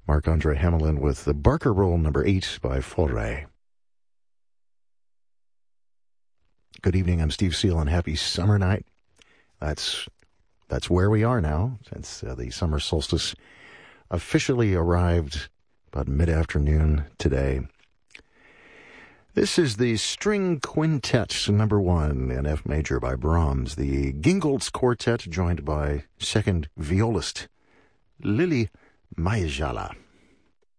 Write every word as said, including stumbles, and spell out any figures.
Marc-Andre Hamelin with the Barker Roll number eight by Fauré. Good evening, I'm Steve Seal, and happy summer night. That's that's where we are now, since uh, the summer solstice officially arrived about mid-afternoon today. This is the String Quintet number one in F major by Brahms, the Gingolds Quartet, joined by second violist Lili Mayajala.